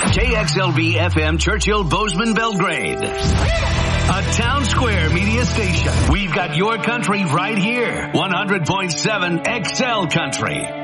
KXLB FM Churchill Bozeman Belgrade. A Town Square media station. We've got your country right here. 100.7 XL Country.